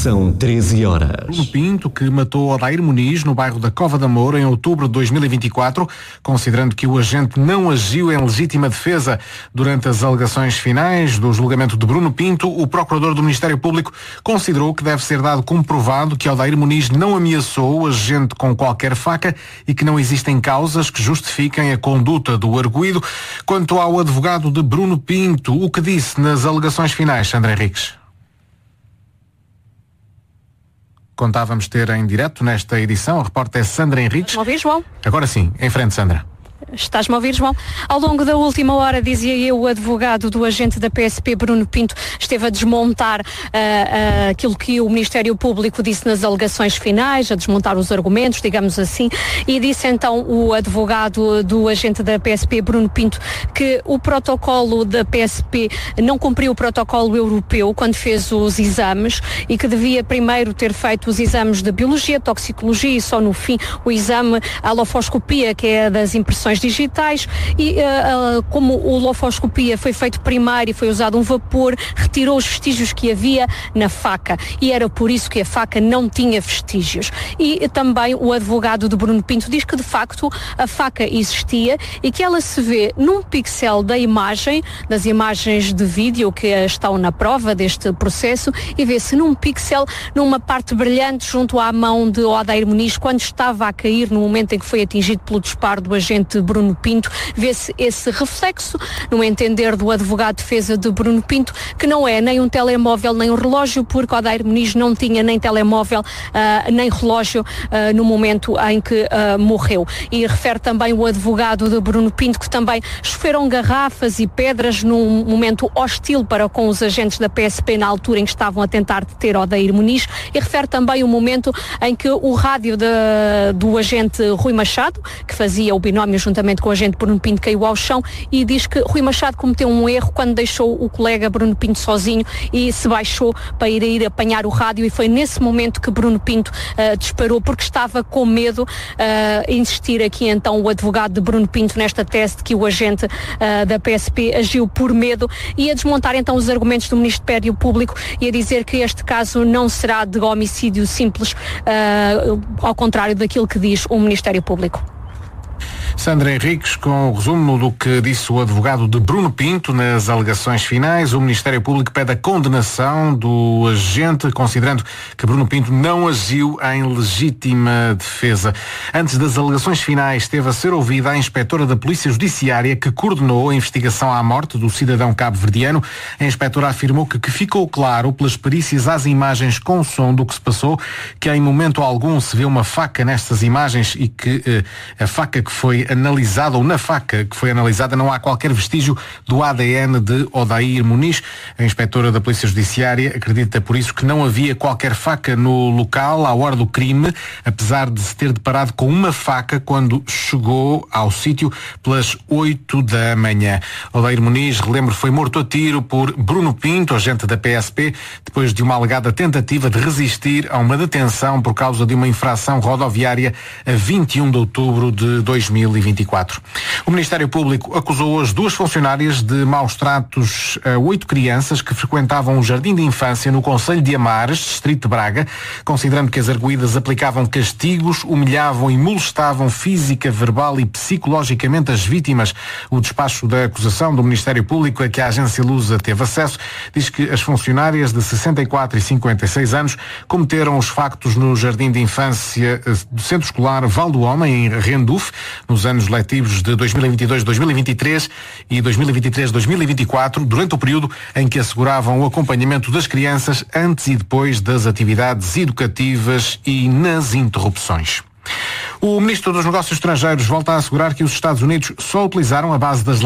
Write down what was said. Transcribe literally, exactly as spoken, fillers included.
São treze horas. Bruno Pinto, que matou Odair Muniz no bairro da Cova da Moura em outubro de dois mil e vinte e quatro, considerando que o agente não agiu em legítima defesa. Durante as alegações finais do julgamento de Bruno Pinto, o procurador do Ministério Público considerou que deve ser dado como provado que Odair Muniz não ameaçou o agente com qualquer faca e que não existem causas que justifiquem a conduta do arguido. Quanto ao advogado de Bruno Pinto, o que disse nas alegações finais, Sandra Henriques? Contávamos ter em direto nesta edição a repórter Sandra Henriques. Estás-me a ouvir, João? Agora sim, em frente, Sandra. Estás-me a ouvir, João? Ao longo da última hora, dizia eu, o advogado do agente da P S P, Bruno Pinto, esteve a desmontar uh, uh, aquilo que o Ministério Público disse nas alegações finais, a desmontar os argumentos, digamos assim, e disse então o advogado do agente da P S P, Bruno Pinto, que o protocolo da P S P não cumpriu o protocolo europeu quando fez os exames e que devia primeiro ter feito os exames de biologia, toxicologia e só no fim o exame, a alofoscopia, que é das impressões digitais, e uh, uh, como o lofoscopia foi feito primeiro e foi usado um vapor, retirou os vestígios que havia na faca e era por isso que a faca não tinha vestígios. E uh, também o advogado de Bruno Pinto diz que de facto a faca existia e que ela se vê num pixel da imagem, das imagens de vídeo que estão na prova deste processo, e vê-se num pixel, numa parte brilhante junto à mão de Odair Muniz quando estava a cair no momento em que foi atingido pelo disparo do agente Bruno Pinto. Vê-se esse reflexo, no entender do advogado de defesa de Bruno Pinto, que não é nem um telemóvel nem um relógio, porque Odair Muniz não tinha nem telemóvel uh, nem relógio uh, no momento em que uh, morreu. E refere também o advogado de Bruno Pinto que também choveram garrafas e pedras num momento hostil para com os agentes da P S P na altura em que estavam a tentar deter Odair Muniz, e refere também o momento em que o rádio de, do agente Rui Machado, que fazia o binómio juntamente com o agente Bruno Pinto, caiu ao chão, e diz que Rui Machado cometeu um erro quando deixou o colega Bruno Pinto sozinho e se baixou para ir, ir apanhar o rádio, e foi nesse momento que Bruno Pinto uh, disparou porque estava com medo. Uh, insistir aqui então o advogado de Bruno Pinto nesta tese de que o agente uh, da P S P agiu por medo, e a desmontar então os argumentos do Ministério Público e a dizer que este caso não será de homicídio simples, uh, ao contrário daquilo que diz o Ministério Público. Sandra Henriques, com o resumo do que disse o advogado de Bruno Pinto nas alegações finais. O Ministério Público pede a condenação do agente, considerando que Bruno Pinto não agiu em legítima defesa. Antes das alegações finais, esteve a ser ouvida a inspetora da Polícia Judiciária que coordenou a investigação à morte do cidadão cabo-verdiano. A inspetora afirmou que, que ficou claro pelas perícias às imagens com som do que se passou, que em momento algum se vê uma faca nestas imagens e que eh, a faca que foi analisada, ou na faca que foi analisada, não há qualquer vestígio do A D N de Odair Muniz. A inspetora da Polícia Judiciária acredita por isso que não havia qualquer faca no local à hora do crime, apesar de se ter deparado com uma faca quando chegou ao sítio pelas oito da manhã. Odair Muniz, relembro, foi morto a tiro por Bruno Pinto, agente da P S P, depois de uma alegada tentativa de resistir a uma detenção por causa de uma infração rodoviária a vinte e um de outubro de dois mil e vinte e quatro. O Ministério Público acusou hoje duas funcionárias de maus tratos a oito crianças que frequentavam um jardim de infância no concelho de Amares, distrito de Braga, considerando que as arguidas aplicavam castigos, humilhavam e molestavam física, verbal e psicologicamente as vítimas. O despacho da acusação do Ministério Público, a que a agência Lusa teve acesso, diz que as funcionárias de sessenta e quatro e cinquenta e seis anos cometeram os factos no jardim de infância do Centro Escolar Val do Homem, em Renduf, nos anos letivos de dois mil e vinte e dois a dois mil e vinte e três e dois mil e vinte e três a dois mil e vinte e quatro, durante o período em que asseguravam o acompanhamento das crianças antes e depois das atividades educativas e nas interrupções. O Ministro dos Negócios Estrangeiros volta a assegurar que os Estados Unidos só utilizaram a base das